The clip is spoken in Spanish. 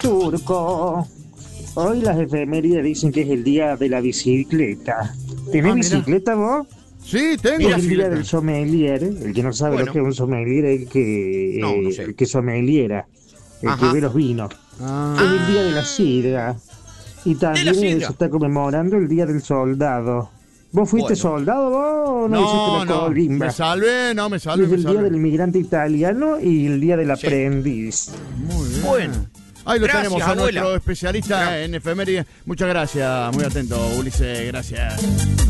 Turco, hoy las efemérides dicen que es el día de la bicicleta. ¿Tenés bicicleta vos? Sí, tengo Es el día bicicleta. del sommelier. El que no sabe lo que es un sommelier es No sé. el que sommeliera, el que Ajá. ve los vinos. Es el día de la sidra. Y De la también se sidra. está conmemorando el día del soldado. ¿Vos fuiste Bueno. soldado vos o no hiciste la No, colimba? me salvé, no, me Y salvé, es me el día del salvé. inmigrante italiano y el día del Sí. aprendiz. Muy bien. Bueno. Ahí lo Gracias, tenemos a abuela. nuestro especialista en efemérides. Muchas gracias, muy atento, Ulises, gracias.